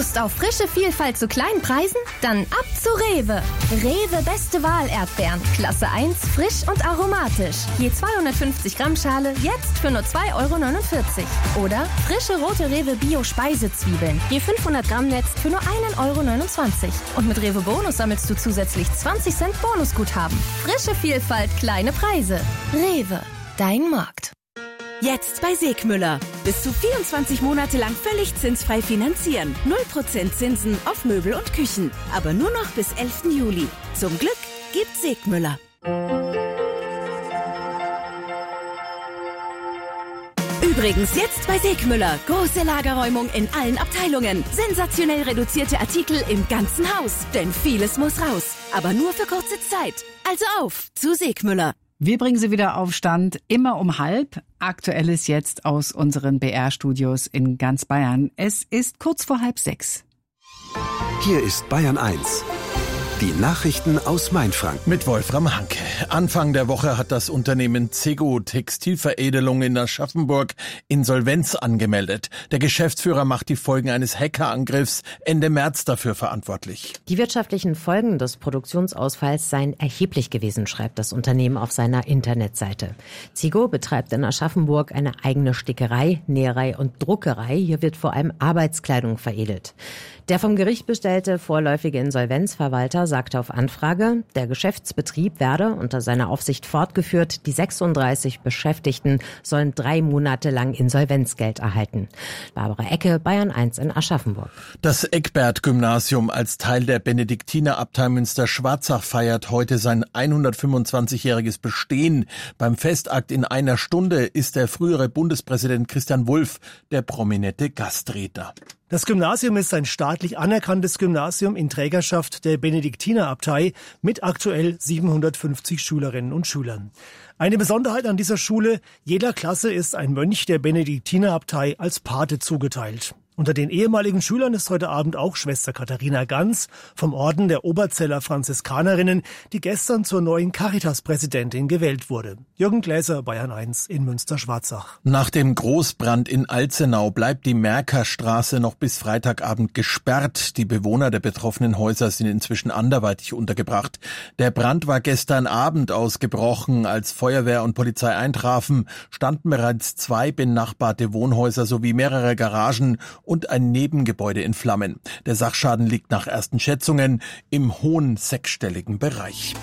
Lust auf frische Vielfalt zu kleinen Preisen? Dann ab zu Rewe. Rewe Beste Wahl Erdbeeren. Klasse 1, frisch und aromatisch. Je 250 Gramm Schale, jetzt für nur 2,49 €. Oder frische rote Rewe Bio Speisezwiebeln. Je 500 Gramm Netz für nur 1,29 €. Und mit Rewe Bonus sammelst du zusätzlich 20 Cent Bonusguthaben. Frische Vielfalt, kleine Preise. Rewe, dein Markt. Jetzt bei Segmüller. Bis zu 24 Monate lang völlig zinsfrei finanzieren. 0% Zinsen auf Möbel und Küchen. Aber nur noch bis 11. Juli. Zum Glück gibt Segmüller. Übrigens jetzt bei Segmüller. Große Lagerräumung in allen Abteilungen. Sensationell reduzierte Artikel im ganzen Haus. Denn vieles muss raus. Aber nur für kurze Zeit. Also auf zu Segmüller. Wir bringen Sie wieder auf Stand, immer um 5:30. Aktuelles jetzt aus unseren BR-Studios in ganz Bayern. Es ist kurz vor 5:30. Hier ist Bayern 1. Die Nachrichten aus Mainfranken. Mit Wolfram Hanke. Anfang der Woche hat das Unternehmen Zego Textilveredelung in Aschaffenburg Insolvenz angemeldet. Der Geschäftsführer macht die Folgen eines Hackerangriffs Ende März dafür verantwortlich. Die wirtschaftlichen Folgen des Produktionsausfalls seien erheblich gewesen, schreibt das Unternehmen auf seiner Internetseite. Zego betreibt in Aschaffenburg eine eigene Stickerei, Näherei und Druckerei. Hier wird vor allem Arbeitskleidung veredelt. Der vom Gericht bestellte vorläufige Insolvenzverwalter sagte auf Anfrage, der Geschäftsbetrieb werde unter seiner Aufsicht fortgeführt. Die 36 Beschäftigten sollen 3 Monate lang Insolvenzgeld erhalten. Barbara Ecke, Bayern 1 in Aschaffenburg. Das Eckbert-Gymnasium als Teil der Benediktinerabtei Münster-Schwarzach feiert heute sein 125-jähriges Bestehen. Beim Festakt in einer Stunde ist der frühere Bundespräsident Christian Wulff der prominente Gastredner. Das Gymnasium ist ein staatlich anerkanntes Gymnasium in Trägerschaft der Benediktinerabtei mit aktuell 750 Schülerinnen und Schülern. Eine Besonderheit an dieser Schule: jeder Klasse ist ein Mönch der Benediktinerabtei als Pate zugeteilt. Unter den ehemaligen Schülern ist heute Abend auch Schwester Katharina Ganz vom Orden der Oberzeller Franziskanerinnen, die gestern zur neuen Caritas-Präsidentin gewählt wurde. Jürgen Gläser, Bayern 1 in Münster-Schwarzach. Nach dem Großbrand in Alzenau bleibt die Merkerstraße noch bis Freitagabend gesperrt. Die Bewohner der betroffenen Häuser sind inzwischen anderweitig untergebracht. Der Brand war gestern Abend ausgebrochen. Als Feuerwehr und Polizei eintrafen, standen bereits 2 benachbarte Wohnhäuser sowie mehrere Garagen und ein Nebengebäude in Flammen. Der Sachschaden liegt nach ersten Schätzungen im hohen 6-stelligen Bereich.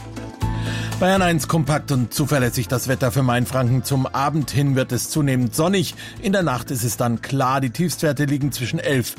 Bayern 1 kompakt und zuverlässig das Wetter für Mainfranken. Zum Abend hin wird es zunehmend sonnig. In der Nacht ist es dann klar. Die Tiefstwerte liegen zwischen 11